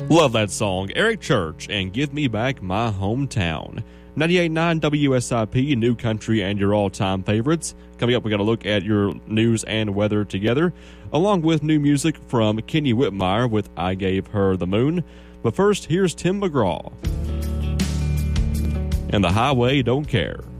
Love that song. Eric Church and Give Me Back My Hometown. 98.9 WSIP, New Country, and your all-time favorites. Coming up, we got to look at your news and weather together, along with new music from Kenny Whitmire with I Gave Her the Moon. But first, here's Tim McGraw and The Highway Don't Care.